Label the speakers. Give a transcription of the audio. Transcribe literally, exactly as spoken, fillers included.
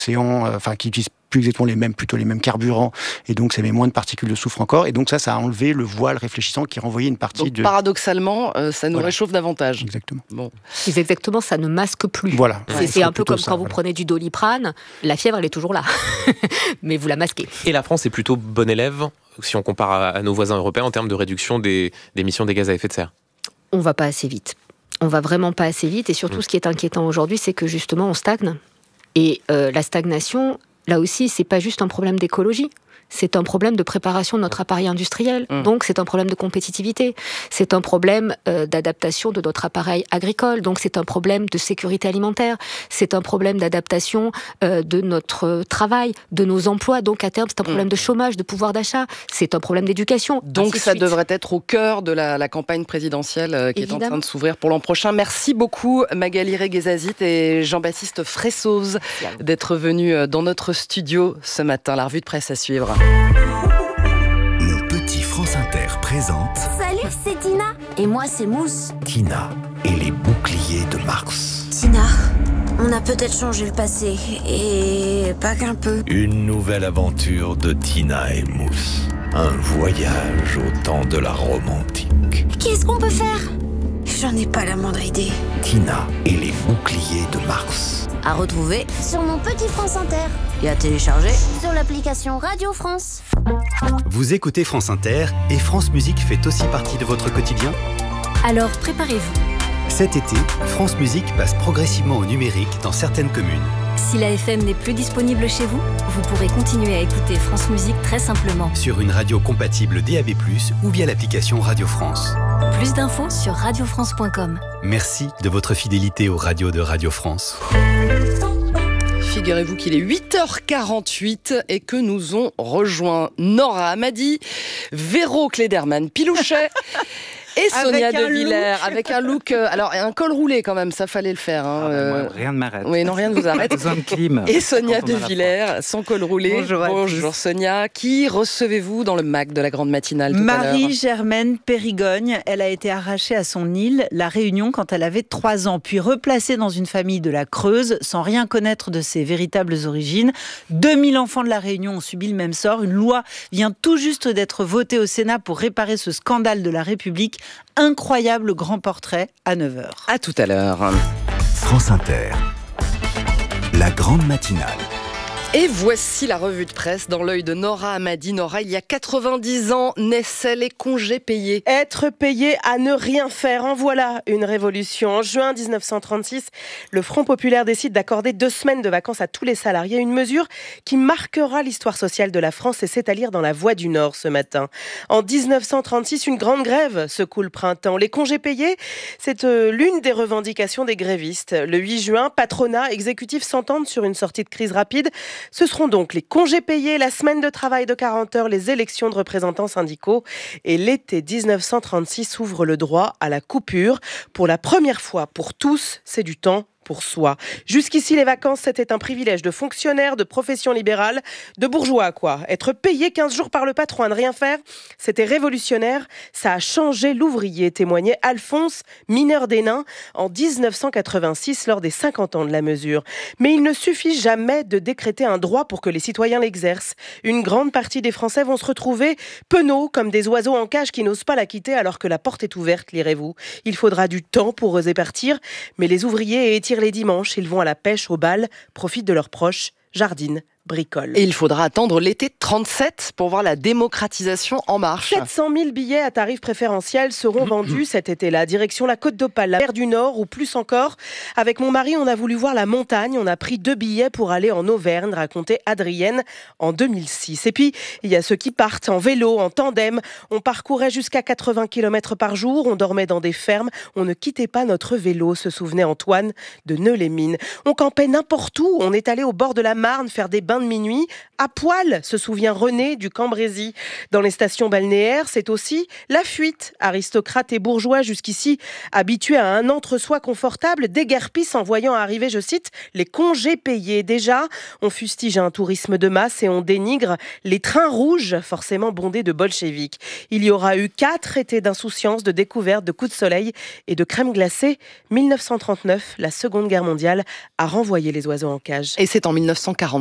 Speaker 1: océans, euh, enfin qui utilisent plus exactement les mêmes, plutôt les mêmes carburants, et donc ça met moins de particules de soufre encore, et donc ça, ça a enlevé le voile réfléchissant qui renvoyait une partie
Speaker 2: donc,
Speaker 1: de...
Speaker 2: paradoxalement, euh, ça nous
Speaker 1: voilà.
Speaker 2: réchauffe davantage.
Speaker 1: Exactement.
Speaker 2: Bon.
Speaker 3: C'est exactement, ça ne masque plus.
Speaker 1: Voilà.
Speaker 3: C'est,
Speaker 1: Ouais,
Speaker 3: c'est un peu comme
Speaker 1: ça,
Speaker 3: quand vous
Speaker 1: voilà.
Speaker 3: prenez du Doliprane, la fièvre, elle est toujours là, mais vous la masquez.
Speaker 4: Et la France est plutôt bon élève, si on compare à, à nos voisins européens, en termes de réduction des, des émissions des gaz à effet de serre.
Speaker 3: On va pas assez vite. On va vraiment pas assez vite, et surtout, mmh. ce qui est inquiétant aujourd'hui, c'est que justement, on stagne. Et euh, la stagnation... Là aussi, c'est pas juste un problème d'écologie, c'est un problème de préparation de notre appareil industriel. Mmh. Donc, c'est un problème de compétitivité. C'est un problème euh, d'adaptation de notre appareil agricole. Donc, c'est un problème de sécurité alimentaire. C'est un problème d'adaptation euh, de notre travail, de nos emplois. Donc, à terme, c'est un problème mmh. de chômage, de pouvoir d'achat. C'est un problème d'éducation.
Speaker 2: Donc, ça devrait être au cœur de la, la campagne présidentielle euh, qui Évidemment. est en train de s'ouvrir pour l'an prochain. Merci beaucoup, Magali Reguezazit et Jean-Baptiste Fressoz, d'être venus dans notre studio ce matin. La revue de presse à suivre.
Speaker 5: Mon petit France Inter présente...
Speaker 6: Salut, c'est Tina. Et moi, c'est Mousse.
Speaker 5: Tina et les boucliers de Mars.
Speaker 6: Tina, on a peut-être changé le passé. Et pas qu'un peu.
Speaker 5: Une nouvelle aventure de Tina et Mousse. Un voyage au temps de la Rome antique.
Speaker 6: Qu'est-ce qu'on peut faire ? J'en ai pas la moindre idée.
Speaker 5: Tina et les boucliers de Mars.
Speaker 6: À retrouver sur mon petit France Inter. Et à télécharger sur l'application Radio France.
Speaker 7: Vous écoutez France Inter et France Musique fait aussi partie de votre quotidien ?
Speaker 8: Alors préparez-vous.
Speaker 7: Cet été, France Musique passe progressivement au numérique dans certaines communes.
Speaker 8: Si la F M n'est plus disponible chez vous, vous pourrez continuer à écouter France Musique très simplement.
Speaker 7: Sur une radio compatible D A B plus, ou via l'application Radio France.
Speaker 8: Plus d'infos sur radio france point com.
Speaker 7: Merci de votre fidélité aux radios de Radio France.
Speaker 2: Figurez-vous qu'il est huit heures quarante-huit et que nous ont rejoint Nora Hamadi, Véro Klederman Pilouchet et Sonia
Speaker 9: avec
Speaker 2: De Villers avec un look, euh, alors un col roulé quand même, ça fallait le faire. Hein,
Speaker 9: ah,
Speaker 2: euh...
Speaker 9: moi, rien ne m'arrête.
Speaker 2: Oui, non, rien ne vous arrête.
Speaker 9: Besoin de clim.
Speaker 2: Et Sonia De Villers, sans col roulé.
Speaker 9: Bonjour,
Speaker 2: Bonjour Sonia. Qui recevez-vous dans le M A C de la grande matinale tout
Speaker 10: Marie-Germaine Périgogne. Elle a été arrachée à son île, La Réunion, quand elle avait trois ans, puis replacée dans une famille de la Creuse, sans rien connaître de ses véritables origines. deux mille enfants de La Réunion ont subi le même sort. Une loi vient tout juste d'être votée au Sénat pour réparer ce scandale de la République. Incroyable grand portrait à neuf heures.
Speaker 2: À tout à l'heure.
Speaker 5: France Inter, la grande matinale.
Speaker 2: Et voici la revue de presse dans l'œil de Nora Hamadi. Nora, il y a quatre-vingt-dix ans, naissaient les congés payés.
Speaker 11: Être payé à ne rien faire, en voilà une révolution. En juin dix-neuf cent trente-six, le Front populaire décide d'accorder deux semaines de vacances à tous les salariés. Une mesure qui marquera l'histoire sociale de la France, et c'est à lire dans La Voix du Nord ce matin. En dix-neuf cent trente-six, une grande grève secoue le printemps. Les congés payés, c'est euh, l'une des revendications des grévistes. Le huit juin, patronat, exécutif s'entendent sur une sortie de crise rapide. Ce seront donc les congés payés, la semaine de travail de quarante heures, les élections de représentants syndicaux. Et l'été dix-neuf cent trente-six ouvre le droit à la coupure. Pour la première fois pour tous, c'est du temps pour soi. Jusqu'ici, les vacances, c'était un privilège de fonctionnaires, de profession libérale, de bourgeois, quoi. Être payé quinze jours par le patron à ne rien faire, c'était révolutionnaire. Ça a changé l'ouvrier, témoignait Alphonse, mineur des Nains, en dix-neuf cent quatre-vingt-six, lors des cinquante ans de la mesure. Mais il ne suffit jamais de décréter un droit pour que les citoyens l'exercent. Une grande partie des Français vont se retrouver penauds, comme des oiseaux en cage qui n'osent pas la quitter alors que la porte est ouverte, lirez-vous. Il faudra du temps pour oser partir, mais les ouvriers étirent les dimanches, ils vont à la pêche, au bal, profitent de leurs proches, jardinent, bricolent.
Speaker 2: Et il faudra attendre l'été trente-sept pour voir la démocratisation en marche.
Speaker 11: sept cent mille billets à tarif préférentiel seront vendus cet été-là. Direction la Côte d'Opale, la mer du Nord ou plus encore. Avec mon mari, on a voulu voir la montagne. On a pris deux billets pour aller en Auvergne, racontait Adrienne en deux mille six. Et puis, il y a ceux qui partent en vélo, en tandem. On parcourait jusqu'à quatre-vingts kilomètres par jour. On dormait dans des fermes. On ne quittait pas notre vélo, se souvenait Antoine de Neux-les-Mines. On campait n'importe où. On est allé au bord de la Marne faire des bain de minuit, à poil, se souvient René du Cambrésis. Dans les stations balnéaires, c'est aussi la fuite. Aristocrates et bourgeois, jusqu'ici habitués à un entre-soi confortable, déguerpissent en voyant arriver, je cite, les congés payés. Déjà, on fustige un tourisme de masse et on dénigre les trains rouges, forcément bondés de bolcheviks. Il y aura eu quatre étés d'insouciance, de découverte, de coups de soleil et de crème glacée. mille neuf cent trente-neuf, la Seconde Guerre mondiale a renvoyé les oiseaux en cage.
Speaker 2: Et c'est en mille neuf cent quarante